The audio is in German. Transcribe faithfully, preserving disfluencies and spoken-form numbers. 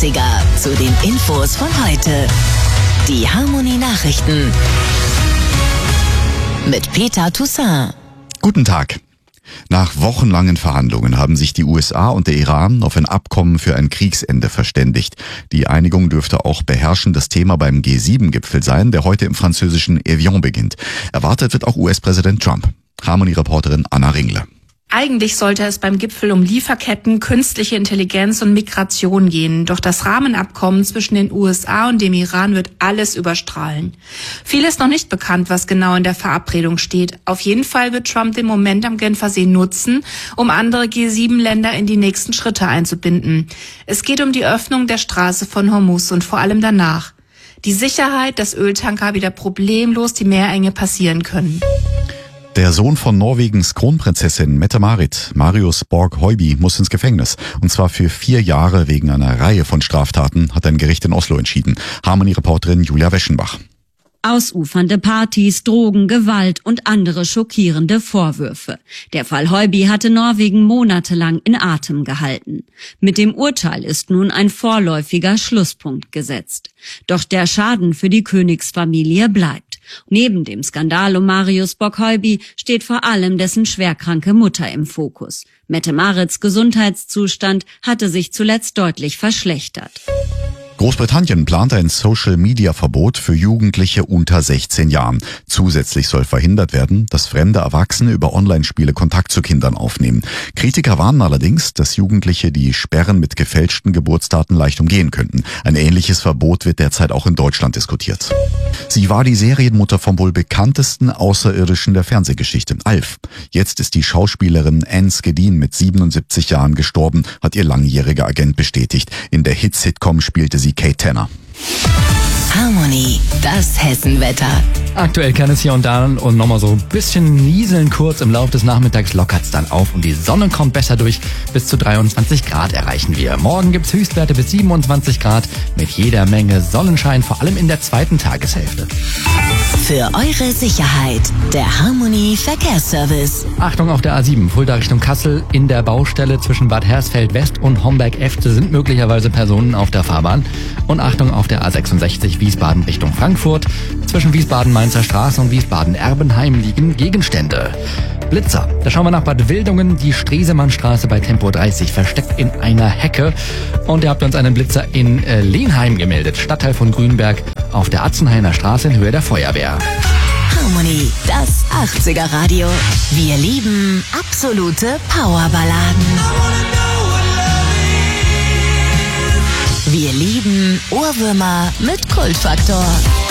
achtziger zu den Infos von heute. Die Harmony Nachrichten mit Peter Toussaint. Guten Tag. Nach wochenlangen Verhandlungen haben sich die U S A und der Iran auf ein Abkommen für ein Kriegsende verständigt. Die Einigung dürfte auch beherrschendes Thema beim G sieben Gipfel sein, der heute im französischen Evian beginnt. Erwartet wird auch U S-Präsident Trump. Harmony-Reporterin Anna Ringle. Eigentlich sollte es beim Gipfel um Lieferketten, künstliche Intelligenz und Migration gehen. Doch das Rahmenabkommen zwischen den U S A und dem Iran wird alles überstrahlen. Viel ist noch nicht bekannt, was genau in der Verabredung steht. Auf jeden Fall wird Trump den Moment am Genfer See nutzen, um andere G sieben Länder in die nächsten Schritte einzubinden. Es geht um die Öffnung der Straße von Hormuz und vor allem danach. Die Sicherheit, dass Öltanker wieder problemlos die Meerenge passieren können. Der Sohn von Norwegens Kronprinzessin Mette-Marit, Marius Borg-Høiby, muss ins Gefängnis. Und zwar für vier Jahre wegen einer Reihe von Straftaten, hat ein Gericht in Oslo entschieden. Harmony-Reporterin Julia Weschenbach. Ausufernde Partys, Drogen, Gewalt und andere schockierende Vorwürfe. Der Fall Høiby hatte Norwegen monatelang in Atem gehalten. Mit dem Urteil ist nun ein vorläufiger Schlusspunkt gesetzt. Doch der Schaden für die Königsfamilie bleibt. Neben dem Skandal um Marius Borg-Høiby steht vor allem dessen schwerkranke Mutter im Fokus. Mette-Marits Gesundheitszustand hatte sich zuletzt deutlich verschlechtert. Großbritannien plant ein Social-Media-Verbot für Jugendliche unter sechzehn Jahren. Zusätzlich soll verhindert werden, dass fremde Erwachsene über Online-Spiele Kontakt zu Kindern aufnehmen. Kritiker warnen allerdings, dass Jugendliche die Sperren mit gefälschten Geburtsdaten leicht umgehen könnten. Ein ähnliches Verbot wird derzeit auch in Deutschland diskutiert. Sie war die Serienmutter vom wohl bekanntesten Außerirdischen der Fernsehgeschichte, Alf. Jetzt ist die Schauspielerin Anne Skedin mit siebenundsiebzig Jahren gestorben, hat ihr langjähriger Agent bestätigt. In der Hit-Sitcom spielte sie Kate Tanner. Harmony, das Hessenwetter. Aktuell kann es hier und da und nochmal so ein bisschen nieseln kurz. Im Laufe des Nachmittags lockert's dann auf und die Sonne kommt besser durch. Bis zu dreiundzwanzig Grad erreichen wir. Morgen gibt's Höchstwerte bis siebenundzwanzig Grad mit jeder Menge Sonnenschein, vor allem in der zweiten Tageshälfte. Für eure Sicherheit, der Harmony Verkehrsservice. Achtung auf der A sieben, Fulda Richtung Kassel. In der Baustelle zwischen Bad Hersfeld West und Homberg-Efte sind möglicherweise Personen auf der Fahrbahn. Und Achtung auf der A sechsundsechzig, Wiesbaden Richtung Frankfurt. Zwischen Wiesbaden-Mainzer Straße und Wiesbaden-Erbenheim liegen Gegenstände. Blitzer. Da schauen wir nach Bad Wildungen. Die Stresemannstraße bei Tempo dreißig versteckt in einer Hecke. Und ihr habt uns einen Blitzer in äh, Lenheim gemeldet, Stadtteil von Grünberg, auf der Atzenhainer Straße in Höhe der Feuerwehr. Harmony, das achtziger Radio. Wir lieben absolute Powerballaden. Wir lieben Ohrwürmer mit Kultfaktor.